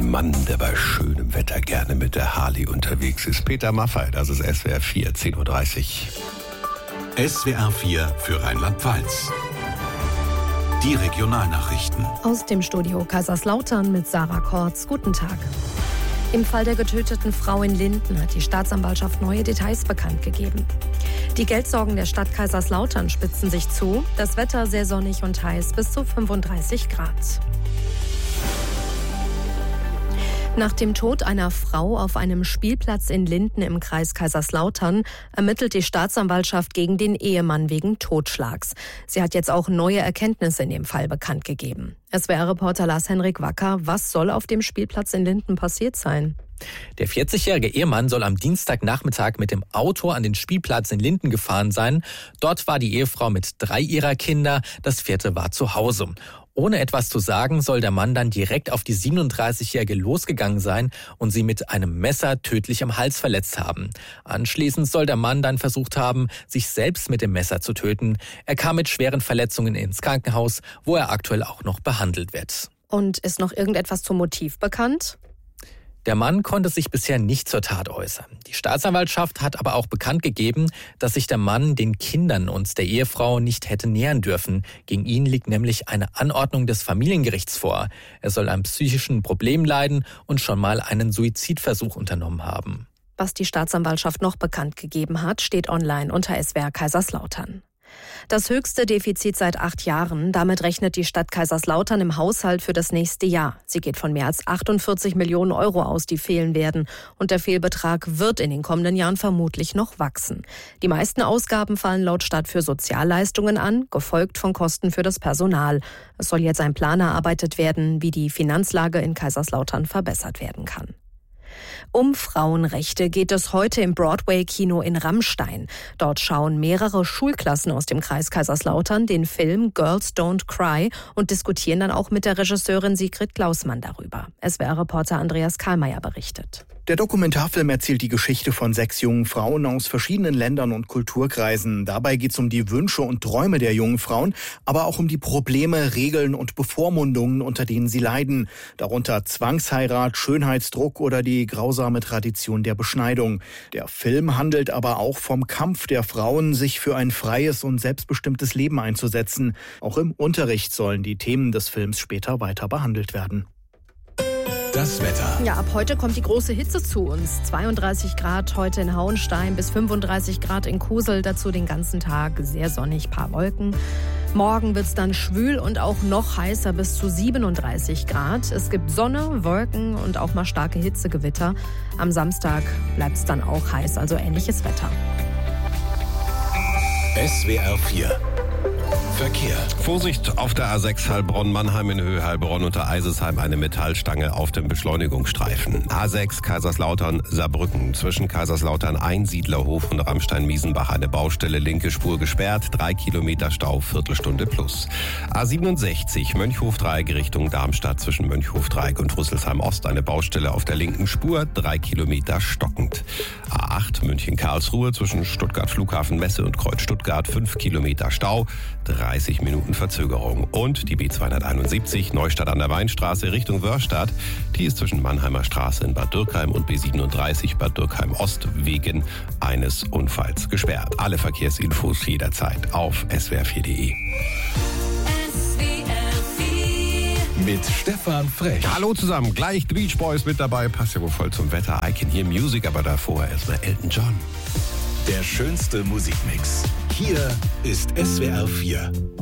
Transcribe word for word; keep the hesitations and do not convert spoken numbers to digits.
Ein Mann, der bei schönem Wetter gerne mit der Harley unterwegs ist. Peter Maffay, das ist S W R vier, zehn Uhr dreißig. S W R vier für Rheinland-Pfalz. Die Regionalnachrichten. Aus dem Studio Kaiserslautern mit Sarah Kortz. Guten Tag. Im Fall der getöteten Frau in Linden hat die Staatsanwaltschaft neue Details bekannt gegeben. Die Geldsorgen der Stadt Kaiserslautern spitzen sich zu. Das Wetter sehr sonnig und heiß, bis zu fünfunddreißig Grad. Nach dem Tod einer Frau auf einem Spielplatz in Linden im Kreis Kaiserslautern ermittelt die Staatsanwaltschaft gegen den Ehemann wegen Totschlags. Sie hat jetzt auch neue Erkenntnisse in dem Fall bekannt gegeben. S W R-Reporter Lars-Henrik Wacker, was soll auf dem Spielplatz in Linden passiert sein? Der vierzigjährige Ehemann soll am Dienstagnachmittag mit dem Auto an den Spielplatz in Linden gefahren sein. Dort war die Ehefrau mit drei ihrer Kinder, das vierte war zu Hause. Ohne etwas zu sagen, soll der Mann dann direkt auf die siebenunddreißigjährige losgegangen sein und sie mit einem Messer tödlich am Hals verletzt haben. Anschließend soll der Mann dann versucht haben, sich selbst mit dem Messer zu töten. Er kam mit schweren Verletzungen ins Krankenhaus, wo er aktuell auch noch behandelt wird. Und ist noch irgendetwas zum Motiv bekannt? Der Mann konnte sich bisher nicht zur Tat äußern. Die Staatsanwaltschaft hat aber auch bekannt gegeben, dass sich der Mann den Kindern und der Ehefrau nicht hätte nähern dürfen. Gegen ihn liegt nämlich eine Anordnung des Familiengerichts vor. Er soll an psychischen Problemen leiden und schon mal einen Suizidversuch unternommen haben. Was die Staatsanwaltschaft noch bekannt gegeben hat, steht online unter S W R Kaiserslautern. Das höchste Defizit seit acht Jahren. Damit rechnet die Stadt Kaiserslautern im Haushalt für das nächste Jahr. Sie geht von mehr als achtundvierzig Millionen Euro aus, die fehlen werden. Und der Fehlbetrag wird in den kommenden Jahren vermutlich noch wachsen. Die meisten Ausgaben fallen laut Stadt für Sozialleistungen an, gefolgt von Kosten für das Personal. Es soll jetzt ein Plan erarbeitet werden, wie die Finanzlage in Kaiserslautern verbessert werden kann. Um Frauenrechte geht es heute im Broadway-Kino in Rammstein. Dort schauen mehrere Schulklassen aus dem Kreis Kaiserslautern den Film Girls Don't Cry und diskutieren dann auch mit der Regisseurin Sigrid Klausmann darüber. S W R-Reporter Andreas Karlmeier berichtet. Der Dokumentarfilm erzählt die Geschichte von sechs jungen Frauen aus verschiedenen Ländern und Kulturkreisen. Dabei geht es um die Wünsche und Träume der jungen Frauen, aber auch um die Probleme, Regeln und Bevormundungen, unter denen sie leiden. Darunter Zwangsheirat, Schönheitsdruck oder die grausame Tradition der Beschneidung. Der Film handelt aber auch vom Kampf der Frauen, sich für ein freies und selbstbestimmtes Leben einzusetzen. Auch im Unterricht sollen die Themen des Films später weiter behandelt werden. Das Wetter. Ja, ab heute kommt die große Hitze zu uns. zweiunddreißig Grad heute in Hauenstein bis fünfunddreißig Grad in Kusel. Dazu den ganzen Tag sehr sonnig, paar Wolken. Morgen wird es dann schwül und auch noch heißer bis zu siebenunddreißig Grad. Es gibt Sonne, Wolken und auch mal starke Hitzegewitter. Am Samstag bleibt es dann auch heiß, also ähnliches Wetter. S W R vier. Verkehr. Vorsicht auf der A sechs Heilbronn-Mannheim in Höhe Heilbronn unter Eisesheim eine Metallstange auf dem Beschleunigungsstreifen. A sechs Kaiserslautern-Saarbrücken zwischen Kaiserslautern-Einsiedlerhof und Rammstein-Miesenbach eine Baustelle, linke Spur gesperrt, drei Kilometer Stau, Viertelstunde plus. A siebenundsechzig Mönchhof-Dreieck Richtung Darmstadt zwischen Mönchhof-Dreieck und Rüsselsheim-Ost eine Baustelle auf der linken Spur, drei Kilometer stockend. A acht München-Karlsruhe zwischen Stuttgart-Flughafen-Messe und Kreuz Stuttgart, fünf Kilometer Stau, dreißig Minuten Verzögerung. Und die B zweihunderteinundsiebzig Neustadt an der Weinstraße Richtung Wörstadt, die ist zwischen Mannheimer Straße in Bad Dürkheim und B siebenunddreißig Bad Dürkheim Ost wegen eines Unfalls gesperrt. Alle Verkehrsinfos jederzeit auf S W R vier punkt de. Mit Stefan Frech. Hallo zusammen, gleich The Beach Boys mit dabei, passt ja wohl voll zum Wetter. I Can Hear Music, aber davor erstmal Elton John. Der schönste Musikmix. Hier ist S W R vier.